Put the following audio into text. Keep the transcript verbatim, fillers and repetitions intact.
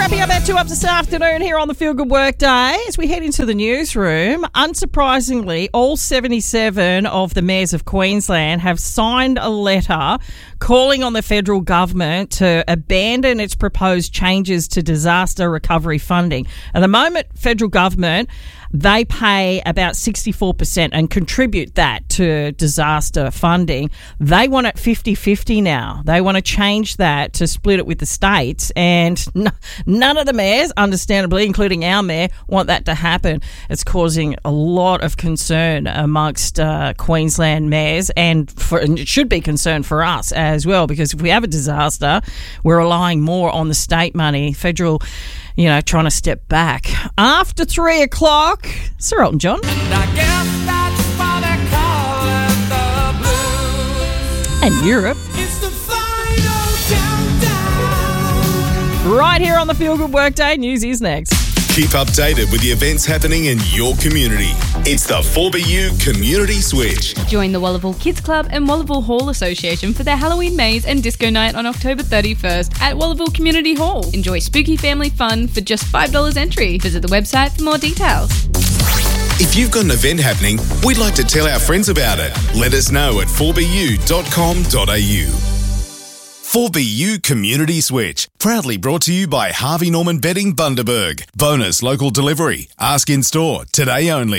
Wrapping up our two up this afternoon here on the Feel Good Work Day. As we head into the newsroom, unsurprisingly, all seventy-seven of the mayors of Queensland have signed a letter calling on the federal government to abandon its proposed changes to disaster recovery funding. At the moment, federal government, they pay about sixty-four percent and contribute that to disaster funding. They want it fifty-fifty now. They want to change that to split it with the states, and n- none of the mayors, understandably, including our mayor, want that to happen. It's causing a lot of concern amongst uh, Queensland mayors, and, for, and it should be concern for us as well, because if we have a disaster, we're relying more on the state money. Federal, you know, trying to step back. After three o'clock, Sir Elton John. And I guess that's why they call it the blues. And Europe. It's the final countdown. Right here on the Feel Good Workday. News is next. Keep updated with the events happening in your community. It's the four B U Community Switch. Join the Wallaville Kids Club and Wallaville Hall Association for their Halloween maze and disco night on October thirty-first at Wallaville Community Hall. Enjoy spooky family fun for just five dollars entry. Visit the website for more details. If you've got an event happening, we'd like to tell our friends about it. Let us know at four b u dot com dot a u. four B U Community Switch, proudly brought to you by Harvey Norman Bedding Bundaberg. Bonus local delivery. Ask in store, today only.